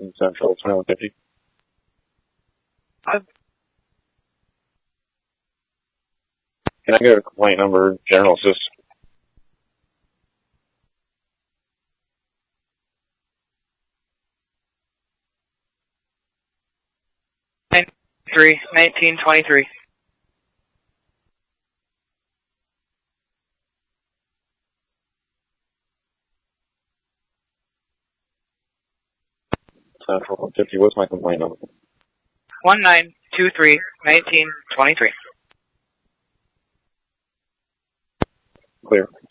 in Central 2150. Can I get a complaint number, General Assist? Three 1923. Central 150, what's my complaint number? 1923 1923. Clear.